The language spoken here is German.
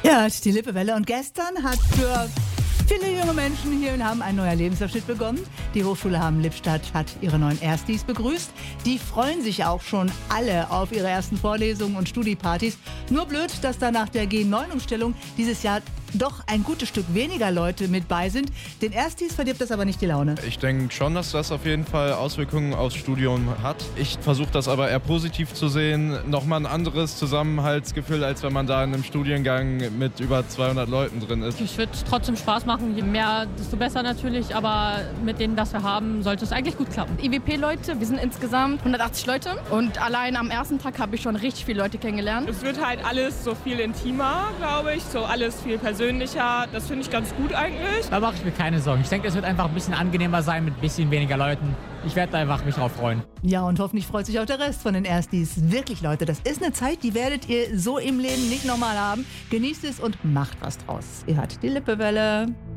Ja, die Lippewelle. Und gestern hat für viele junge Menschen hier in Hamm ein neuer Lebensabschnitt begonnen. Die Hochschule Hamm-Lippstadt hat ihre neuen Erstis begrüßt. Die freuen sich auch schon alle auf ihre ersten Vorlesungen und Studiepartys. Nur blöd, dass da nach der G9-Umstellung dieses Jahr doch ein gutes Stück weniger Leute mit bei sind. Den Erstis verdirbt das aber nicht die Laune. Ich denke schon, dass das auf jeden Fall Auswirkungen aufs Studium hat. Ich versuche das aber eher positiv zu sehen. Nochmal ein anderes Zusammenhaltsgefühl, als wenn man da in einem Studiengang mit über 200 Leuten drin ist. Es wird trotzdem Spaß machen. Je mehr, desto besser natürlich. Aber mit denen, das wir haben, sollte es eigentlich gut klappen. IWP-Leute, wir sind insgesamt 180 Leute. Und allein am ersten Tag habe ich schon richtig viele Leute kennengelernt. Es wird halt alles so viel intimer, glaube ich. So alles viel persönlicher. Das finde ich ganz gut eigentlich. Da mache ich mir keine Sorgen. Ich denke, es wird einfach ein bisschen angenehmer sein mit ein bisschen weniger Leuten. Ich werde einfach mich drauf freuen. Ja, und hoffentlich freut sich auch der Rest von den Erstis. Wirklich, Leute, das ist eine Zeit, die werdet ihr so im Leben nicht nochmal haben. Genießt es und macht was draus. Ihr hört die Lippewelle.